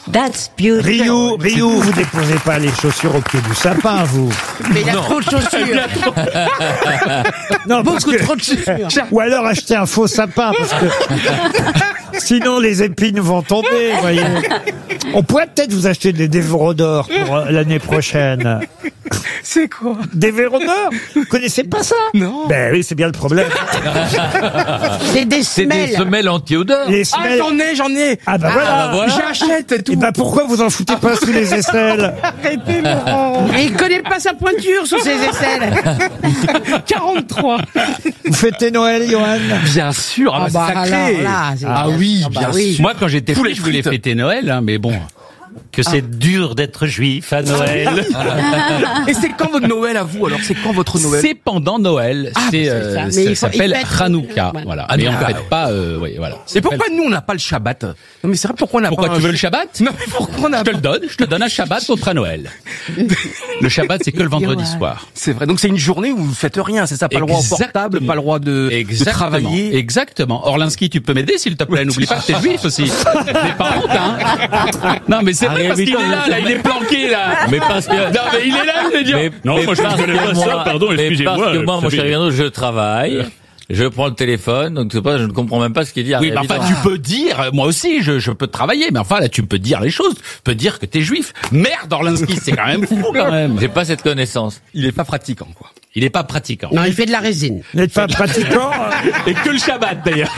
That's beautiful. Ryu, vous déposez pas les chaussures au pied du sapin, vous. Mais il a trop de chaussures. Non, Beaucoup trop de chaussures. Ou alors acheter un faux sapin, parce que sinon les épines vont tomber, vous voyez. On pourrait peut-être vous acheter des déverodors pour l'année prochaine. C'est quoi? Des vérodors? Vous connaissez pas ça? Non. Ben oui, c'est bien le problème. C'est des C'est des semelles. semelles anti-odeur. Les Ah, semelles. j'en ai. Ah bah voilà. J'achète et tout. Et bah pourquoi vous en foutez pas sous les aisselles? Arrêtez, Laurent. Et il connaît pas sa pointure sous ses aisselles. 43. Vous fêtez Noël, Johan? Bien sûr, Ah c'est bah sacré. alors là, c'est- Ah oui, Ah bah bien oui. sûr. Moi, quand j'étais Poulet petit, je voulais frites. fêter Noël, hein, mais bon. Que c'est dur d'être juif à Noël. Et c'est quand votre Noël à vous? Alors, c'est quand votre Noël? C'est pendant Noël. c'est ça. Mais Ça il faut- s'appelle il fête- Hanouka. Ouais. Voilà. Hanouka. Mais on fête pas, oui, voilà. Et pourquoi nous, on n'a pas le Shabbat? Non, mais c'est vrai, pourquoi on n'a Pourquoi pas tu veux le Shabbat? Non, mais pourquoi on n'a Je te le donne. Je te donne un Shabbat contre un Noël. Le Shabbat, c'est que le vendredi soir. C'est vrai. Donc, c'est une journée où vous faites rien, c'est ça? Pas le droit au portable, pas le droit de travailler. Exactement. Orlinski, tu peux m'aider, s'il te plaît. N'oublie pas que t'es juif aussi. N'aie pas honte, hein. Non, mais c'est vrai, parce qu'il est là, il est planqué, là. Mais parce que... Non, mais il est là, je veux dire. Non, moi je ne connais pas ça, pardon, excusez-moi. Parce que moi, mon vous cher savez. Viano, je travaille. Je prends le téléphone, donc c'est pas, je ne comprends même pas ce qu'il dit. Oui, mais enfin, tu peux dire, moi aussi, je peux travailler, mais enfin, là, tu peux dire les choses. Tu peux dire que t'es juif. Merde, Orlinski, c'est quand même fou, quand même. J'ai pas cette connaissance. Il est pas pratiquant, quoi. Il est pas pratiquant. Non, il fait de la résine. Vous n'êtes pas pratiquant? Et que le Shabbat, d'ailleurs.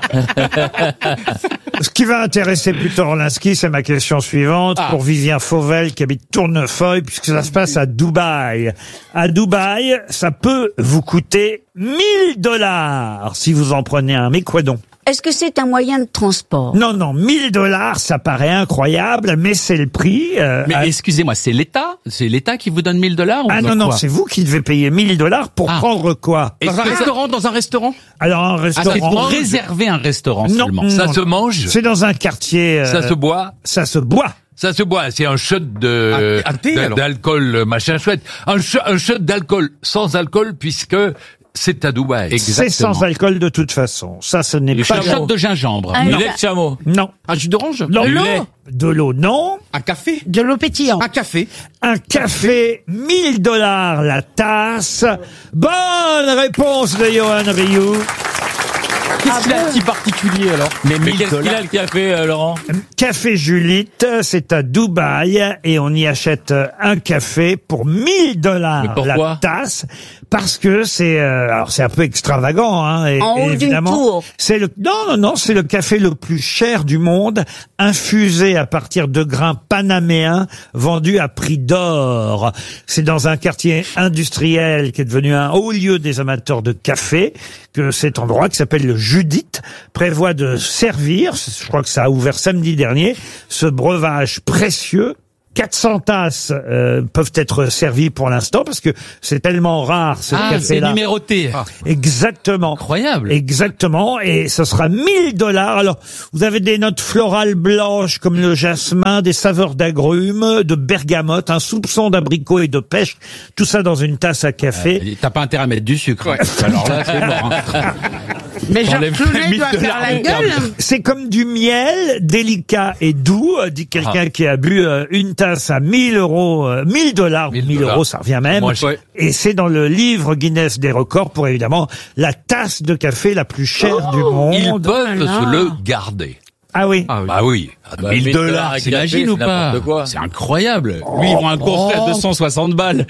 Ce qui va intéresser plutôt Orlinski, c'est ma question suivante pour Vivien Fauvel qui habite Tournefeuille, puisque ça se passe à Dubaï. À Dubaï, ça peut vous coûter $1000 si vous en prenez un. Mais quoi donc? Est-ce que c'est un moyen de transport? Non, $1000, ça paraît incroyable, mais c'est le prix. Mais excusez-moi, c'est l'État qui vous donne $1000 ou Ah non, c'est vous qui devez payer $1000 pour prendre quoi? Dans un restaurant? Alors un c'est restaurant. pour réserver un restaurant Non, seulement. non. Ça se mange? C'est dans un quartier. Ça se boit? Ça se boit. Ça se boit, c'est un shot Un thé, alors. d'alcool, machin chouette. Un shot d'alcool sans alcool puisque c'est à Dubaï. C'est sans alcool de toute façon. Ça, ce n'est pas. Un shot de gingembre. Un Du lait. lait de chameau. Non. Un jus d'orange? Non. Du De l'eau. lait. De l'eau, non. Un café? De l'eau pétillante. Un café? Un café, $1000 la tasse. Bonne réponse de Johan Rioux. Qu'est-ce qu'il a de si particulier, alors? Mais qu'est-ce qu'il a le café, Laurent? Café Julite, c'est à Dubaï et on y achète un café pour $1000 Mais pourquoi la tasse. Parce que c'est alors c'est un peu extravagant, hein. Et, En haut d'une évidemment, tour. c'est le non, c'est le café le plus cher du monde, infusé à partir de grains panaméens, vendu à prix d'or. C'est dans un quartier industriel qui est devenu un haut lieu des amateurs de café que cet endroit qui s'appelle le Judith prévoit de servir. Je crois que ça a ouvert samedi dernier ce breuvage précieux. 400 tasses peuvent être servies pour l'instant parce que c'est tellement rare ce Ah, c'est café-là. numéroté. Exactement. Incroyable. Exactement. Et ce sera $1000. Alors, vous avez des notes florales blanches comme le jasmin, des saveurs d'agrumes, de bergamote, un soupçon d'abricot et de pêche. Tout ça dans une tasse à café. T'as pas intérêt à mettre du sucre. Alors là, c'est mort. Hein. Mais Jean T'enlèves Cloulet les doit $1000 faire la en termes gueule. C'est comme du miel, délicat et doux, dit quelqu'un qui a bu une tasse à $1000, $1000, ça revient même. Moi, Et c'est dans le livre Guinness des records pour évidemment la tasse de café la plus chère du Ils monde. peuvent se le garder. Ah oui. Bah oui. Bah, $1000. T'imagines ou pas? C'est incroyable. Lui, il vend un coffret à 260 balles.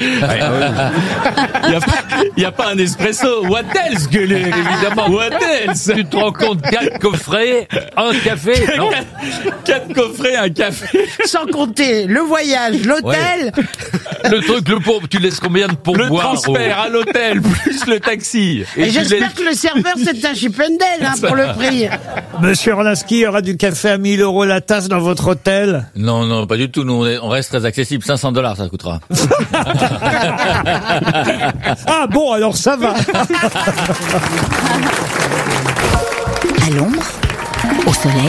Il y a pas un espresso. What else, gueulé, évidemment. What else? Tu te rends compte, 4 coffrets, un café? Non. 4 coffrets, un café. Sans compter le voyage, l'hôtel. Le truc, tu laisses combien de Le pourboire? transfert à l'hôtel, plus le taxi. Et tu j'espère laisses- que le serveur, c'est un Chippendale, hein, pour le prix. Monsieur Orlinski, il y aura du café à €1000 la tasse dans votre hôtel? Non, non, pas du tout. Nous, on reste très accessible. $500, ça coûtera. Ah bon, alors ça va. À l'ombre, au soleil.